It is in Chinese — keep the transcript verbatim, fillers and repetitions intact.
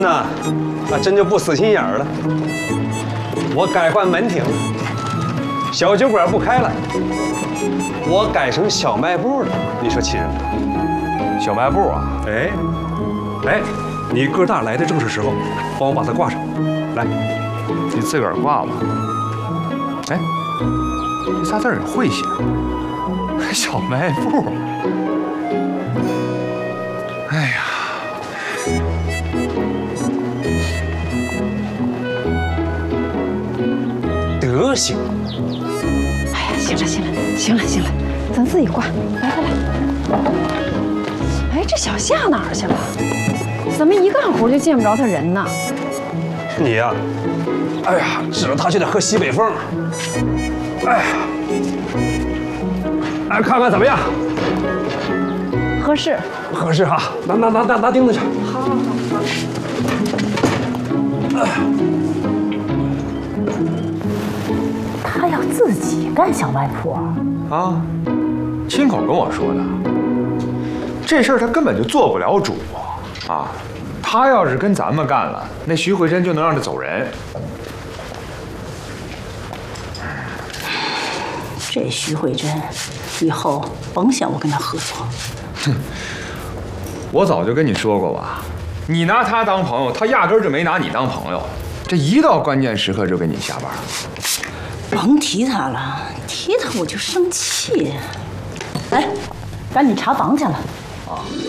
那啊，真就不死心眼儿了。我改换门庭了，小酒馆不开了，我改成小卖部了。你说气人不？ 小卖部啊？ 哎，哎，你哥大来的正是时候，帮我把它挂上。来， 你自个儿挂吧。哎，这仨字儿也会写，小卖部。哎呀。 德行！ 哎呀，行了行了行了行了，咱自己挂。来来来，哎，这小夏哪儿去了？怎么一干活就见不着他人呢？ 你呀、啊，哎呀，指着他去得喝西北风。哎呀，哎，看看怎么样？ 合适， 合适哈。拿拿拿拿拿钉子去。 好好好好。 哎他要自己干小卖铺啊，亲口跟我说的。这事儿他根本就做不了主啊！他要是跟咱们干了，那徐慧珍就能让他走人。 这徐慧珍，以后甭想我跟他合作。 哼，我早就跟你说过吧，你拿他当朋友，他压根儿就没拿你当朋友。这一到关键时刻就跟你下班。 甭提他了，提他我就生气。哎，赶紧查房去了。啊。